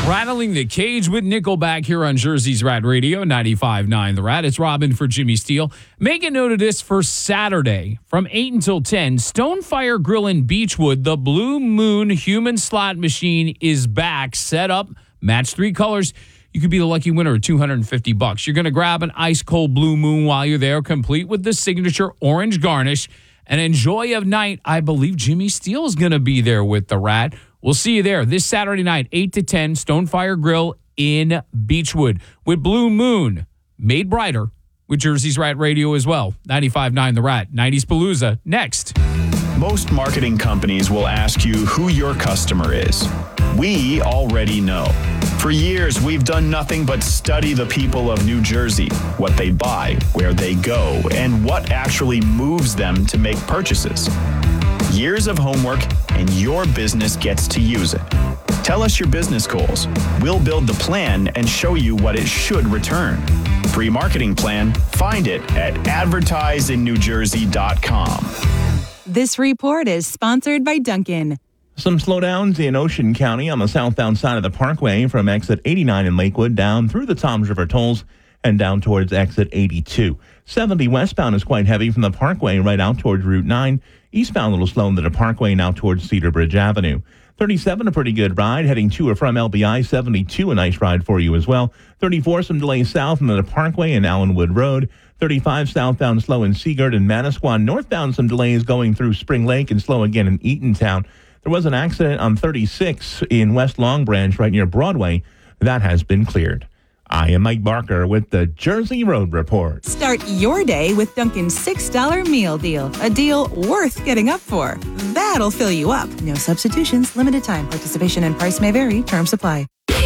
Rattling the cage with Nickelback here on Jersey's Rat Radio, 95.9 The Rat. It's Robin for Jimmy Steele. Make a note of this for Saturday from 8 until 10. Stonefire Grill in Beechwood, the Blue Moon Human Slot Machine is back. Set up, match 3 colors. You could be the lucky winner of $250. You're going to grab an ice cold Blue Moon while you're there, complete with the signature orange garnish. And enjoy a night. I believe Jimmy Steele is going to be there with the Rat. We'll see you there this Saturday night, 8 to 10, Stonefire Grill in Beechwood with Blue Moon, made brighter with Jersey's Rat Radio as well. 95.9 The Rat, 90s Palooza, next. Most marketing companies will ask you who your customer is. We already know. For years, we've done nothing but study the people of New Jersey, what they buy, where they go, and what actually moves them to make purchases. Years of homework, and your business gets to use it. Tell us your business goals. We'll build the plan and show you what it should return. Free marketing plan, find it at advertiseinNewJersey.com. This report is sponsored by Dunkin'. Some slowdowns in Ocean County on the southbound side of the Parkway from exit 89 in Lakewood down through the Toms River tolls and down towards exit 82. 70 westbound is quite heavy from the Parkway right out towards Route 9. Eastbound a little slow into the Parkway now towards Cedar Bridge Avenue. 37, a pretty good ride heading to or from LBI. 72, a nice ride for you as well. 34, some delays south into the Parkway and Allenwood Road. 35, southbound slow in Seagirt and Manasquan. Northbound, some delays going through Spring Lake and slow again in Eatontown. There was an accident on 36 in West Long Branch right near Broadway. That has been cleared. I am Mike Barker with the Jersey Road Report. Start your day with Dunkin's $6 meal deal, a deal worth getting up for. That'll fill you up. No substitutions, limited time. Participation and price may vary. Terms apply.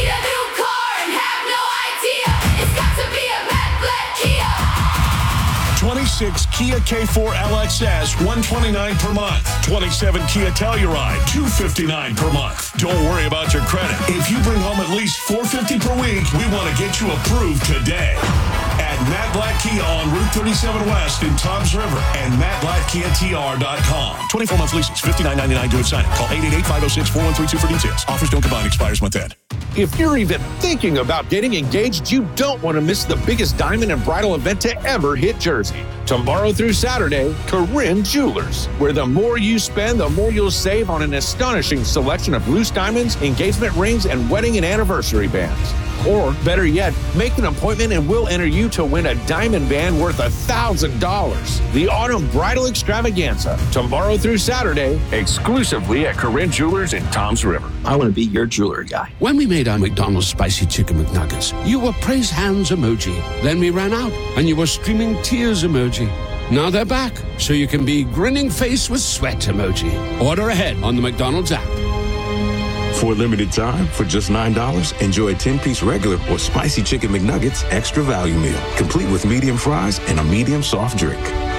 26 Kia K4 LXS, $129 per month. 27 Kia Telluride, $259 per month. Don't worry about your credit. If you bring home at least $450 per week, we want to get you approved today. At Matt Black Kia on Route 37 West in Toms River and MattBlackKiaTR.com. 24-month leases, $59.99 due at signing. Call 888-506-4132 for details. Offers don't combine, expires month end. If you're even thinking about getting engaged, you don't want to miss the biggest diamond and bridal event to ever hit Jersey. Tomorrow through Saturday, Corinne Jewelers, where the more you spend, the more you'll save on an astonishing selection of loose diamonds, engagement rings, and wedding and anniversary bands. Or, better yet, make an appointment and we'll enter you to win a diamond band worth $1,000. The Autumn Bridal Extravaganza, tomorrow through Saturday, exclusively at Corinne Jewelers in Toms River. I want to be your jewelry guy. When we made our McDonald's Spicy Chicken McNuggets, you were praise hands emoji. Then we ran out, and you were streaming tears emoji. Now they're back, so you can be grinning face with sweat emoji. Order ahead on the McDonald's app. For a limited time, for just $9, enjoy a 10-piece regular or Spicy Chicken McNuggets extra value meal, complete with medium fries and a medium soft drink.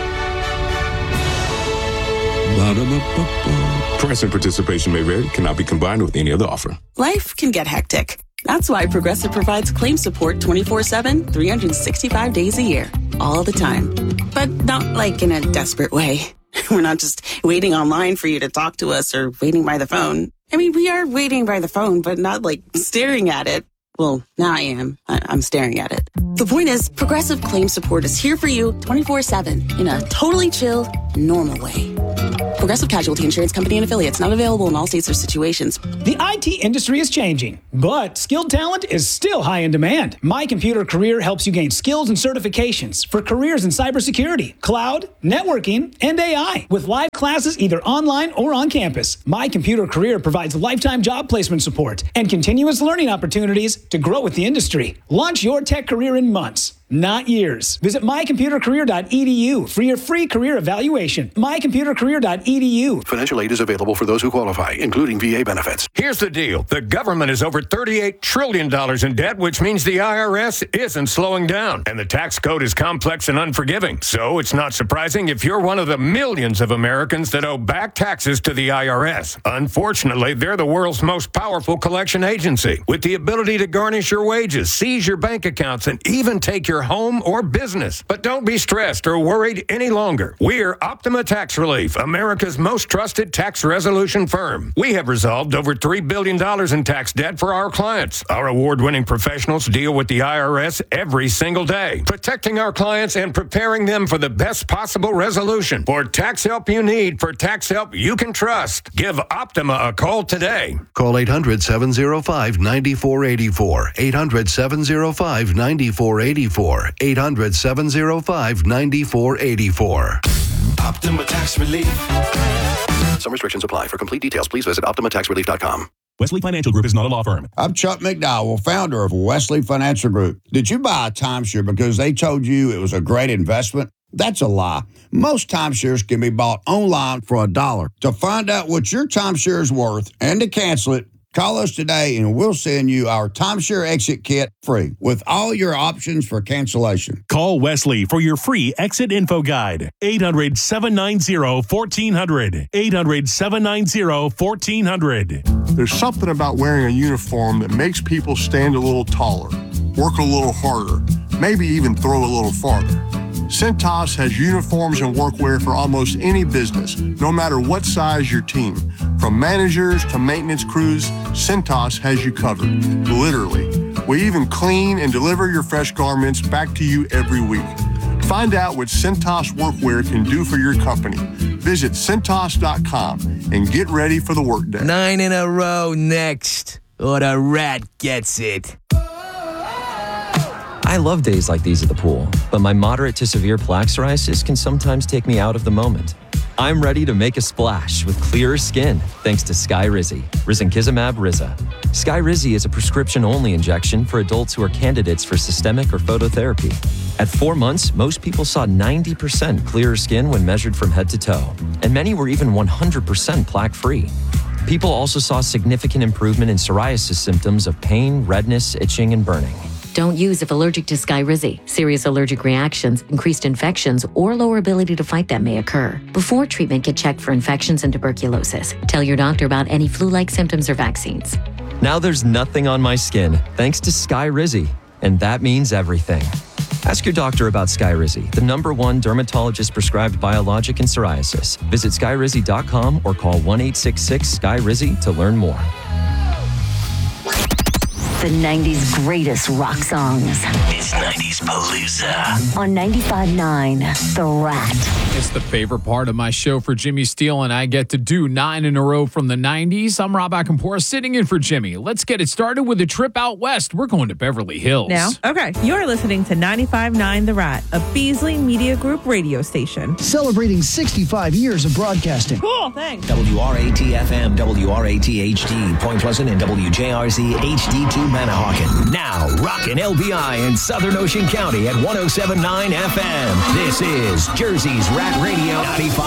Price and participation may vary, cannot be combined with any other offer. Life can get hectic. That's why Progressive provides claim support 24/7, 365 days a year, all the time. But not like in a desperate way. We're not just waiting online for you to talk to us or waiting by the phone. I mean, we are waiting by the phone, but not like staring at it. Well, now I am. I'm staring at it. The point is, Progressive Claim Support is here for you 24/7 in a totally chill, normal way. Progressive Casualty Insurance Company and Affiliates, not available in all states or situations. The IT industry is changing, but skilled talent is still high in demand. My Computer Career helps you gain skills and certifications for careers in cybersecurity, cloud, networking, and AI with live classes either online or on campus. My Computer Career provides lifetime job placement support and continuous learning opportunities to grow with the industry. Launch your tech career in months, not years. Visit mycomputercareer.edu for your free career evaluation. mycomputercareer.edu. Financial aid is available for those who qualify, including VA benefits. Here's the deal. The government is over $38 trillion in debt, which means the IRS isn't slowing down. And the tax code is complex and unforgiving. So it's not surprising if you're one of the millions of Americans that owe back taxes to the IRS. Unfortunately, they're the world's most powerful collection agency with the ability to garnish your wages, seize your bank accounts, and even take your your home or business. But don't be stressed or worried any longer. We're Optima Tax Relief, America's most trusted tax resolution firm. We have resolved over $3 billion in tax debt for our clients. Our award-winning professionals deal with the IRS every single day, protecting our clients and preparing them for the best possible resolution. For tax help you need, for tax help you can trust, give Optima a call today. Call 800-705-9484. 800-705-9484. 800-705-9484. Optima Tax Relief. Some restrictions apply. For complete details, please visit OptimaTaxRelief.com. Wesley Financial Group is not a law firm. I'm Chuck McDowell, founder of Wesley Financial Group. Did you buy a timeshare because they told you it was a great investment? That's a lie. Most timeshares can be bought online for $1. To find out what your timeshare is worth and to cancel it, call us today and we'll send you our timeshare exit kit free with all your options for cancellation. Call Wesley for your free exit info guide. 800-790-1400. 800-790-1400. There's something about wearing a uniform that makes people stand a little taller, work a little harder, maybe even throw a little farther. Cintas has uniforms and workwear for almost any business, no matter what size your team. From managers to maintenance crews, Cintas has you covered, literally. We even clean and deliver your fresh garments back to you every week. Find out what Cintas workwear can do for your company. Visit Cintas.com and get ready for the workday. 9 in a row next, or the rat gets it. I love days like these at the pool, but my moderate to severe plaque psoriasis can sometimes take me out of the moment. I'm ready to make a splash with clearer skin thanks to Skyrizi, risankizumab Riza. Skyrizi is a prescription-only injection for adults who are candidates for systemic or phototherapy. At 4 months, most people saw 90% clearer skin when measured from head to toe, and many were even 100% plaque-free. People also saw significant improvement in psoriasis symptoms of pain, redness, itching, and burning. Don't use if allergic to Skyrizi. Serious allergic reactions, increased infections, or lower ability to fight them may occur. Before treatment, get checked for infections and tuberculosis. Tell your doctor about any flu-like symptoms or vaccines. Now there's nothing on my skin thanks to Skyrizi, and that means everything. Ask your doctor about Skyrizi, the #1 dermatologist-prescribed biologic in psoriasis. Visit Skyrizi.com or call 1-866-SKYRIZI to learn more. The 90s greatest rock songs. It's 90s Palooza. On 95.9, The Rat. It's the favorite part of my show for Jimmy Steele, and I get to do 9 in a row from the 90s. I'm Rob Akampora, sitting in for Jimmy. Let's get it started with a trip out west. We're going to Beverly Hills. Now, okay, you're listening to 95.9 The Rat, a Beasley Media Group radio station. Celebrating 65 years of broadcasting. Cool, thanks. WRAT-FM, WRAT-HD, Point Pleasant, and WJRZ HD2 Manahawkin. Now, rockin' LBI in Southern Ocean County at 107.9 FM. This is Jersey's Rat Radio 95.